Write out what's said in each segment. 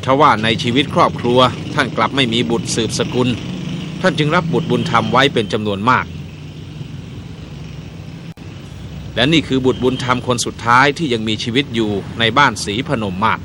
ทว่าในชีวิตครอบครัวท่านกลับไม่มีบุตรสืบสกุลท่านจึงรับบุตรบุญธรรมไว้เป็นจำนวนมากและนี่คือบุตรบุญธรรมคนสุดท้ายที่ยังมีชีวิตอยู่ในบ้านศรีพนมมาศ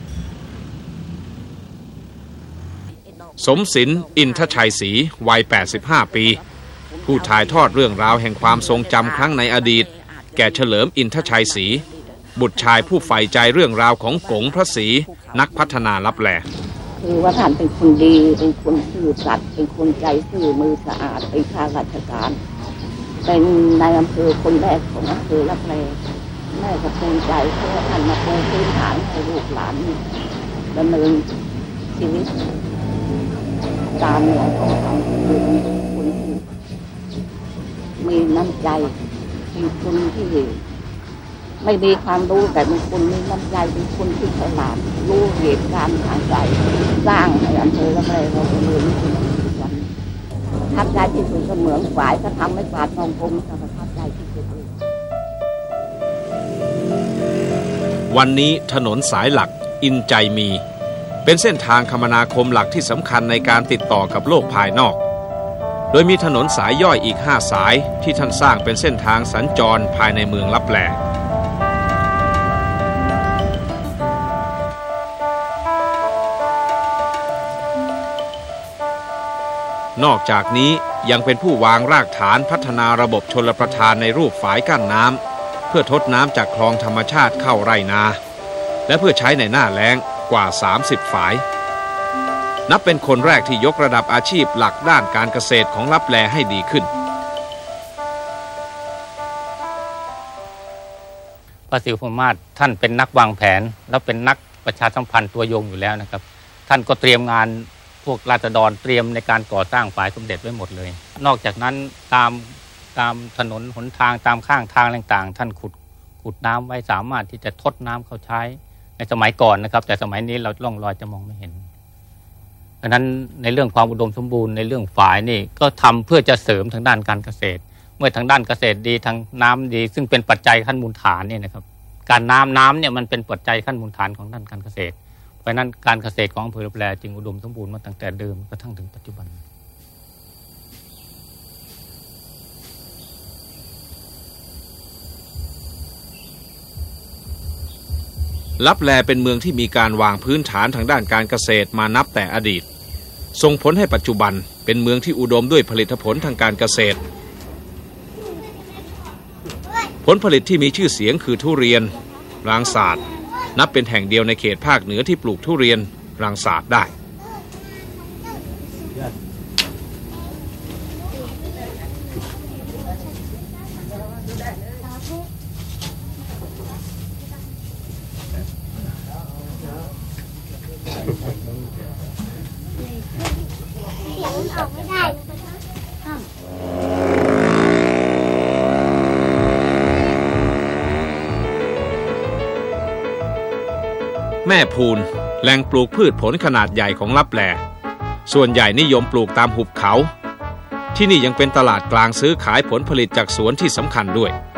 สมศิลป์อินทชัยศรีวัย85ปีผู้ถ่ายทอดเรื่องราวแห่งความทรงจำครั้งในอดีตแก่เฉลิมอินทชัยศรีบุตรชายผู้ใฝ่ใจเรื่องราวของกงพระศรีนักพัฒนาลับแลคือว่าท่านเป็นคนดีเป็นคนซื่อสัตย์เป็นคนใจซื่อมือสะอาดเป็นข้าราชการเป็นนายอำเภอคนแรกของอำเภอลับแลแม่ก็ภูมิใจเพราะว่าท่านมาปูพื้นฐานให้ลูกหลานดำเนินชีวิตตามแนวของท่านคือคนที่มีน้ำใจเป็นคนที่ไม่มีความรู้แต่เป็นคนมีน้ำใจเป็นคนที่ฉลาดรู้เหตุการณ์ทางใจสร้างในอำเภอลับแลเราเป็นเรื่องที่ทุกวันทับใจที่สุดก็เหมือนฝ่ายก็ทำให้ฝ่ายทองคมทับใจที่สุดวันนี้ถนนสายหลักอินใจมีเป็นเส้นทางคมนาคมหลักที่สำคัญในการติดต่อกับโลกภายนอกโดยมีถนนสายย่อยอีก5สายที่ท่านสร้างเป็นเส้นทางสัญจรภายในเมืองลับแลนอกจากนี้ยังเป็นผู้วางรากฐานพัฒนาระบบชลประทานในรูปฝายกั้นน้ำเพื่อทดน้ำจากคลองธรรมชาติเข้าไร่นาและเพื่อใช้ในหน้าแล้งกว่า30ฝายนับเป็นคนแรกที่ยกระดับอาชีพหลักด้านการเกษตรของลับแลให้ดีขึ้นพระศรีพนมมาศท่านเป็นนักวางแผนและเป็นนักประชาสัมพันธ์ตัวยงอยู่แล้วนะครับท่านก็เตรียมงานพวกราษฎรเตรียมในการก่อสร้างฝ่ายสมเด็จไว้หมดเลยนอกจากนั้นตามถนนหนทางตามข้างทางต่างๆท่านขุดน้ำไว้สามารถที่จะทดน้ำเข้าใช้ในสมัยก่อนนะครับแต่สมัยนี้เราล่องลอยจะมองไม่เห็นดังนั้นในเรื่องความอุดมสมบูรณ์ในเรื่องฝ่ายนี่ก็ทำเพื่อจะเสริมทางด้านการเกษตรเมื่อทางด้านเกษตรดีทางน้ำดีซึ่งเป็นปัจจัยขั้นมูลฐานเนี่ยนะครับการน้ำเนี่ยมันเป็นปัจจัยขั้นมูลฐานของด้านการเกษตรเพราะนั้นการเกษตรของอำเภอลับแลจึงอุดมสมบูรณ์มาตั้งแต่เดิมกระทั่งถึงปัจจุบันลับแลเป็นเมืองที่มีการวางพื้นฐานทางด้านการเกษตรมานับแต่อดีตส่งผลให้ปัจจุบันเป็นเมืองที่อุดมด้วยผลิตผลทางการเกษตรผลผลิตที่มีชื่อเสียงคือทุเรียนรางสาดนับเป็นแห่งเดียวในเขตภาคเหนือที่ปลูกทุเรียนรางสาดได้แม่พูนแหล่งปลูกพืชผลขนาดใหญ่ของลับแลส่วนใหญ่นิยมปลูกตามหุบเขาที่นี่ยังเป็นตลาดกลางซื้อขายผลผลิตจากสวนที่สำคัญด้วย